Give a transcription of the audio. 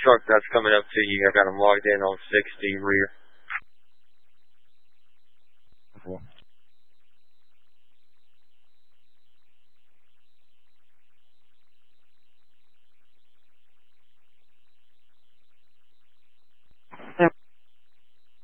truck that's coming up to you. I got him logged in on 60 rear.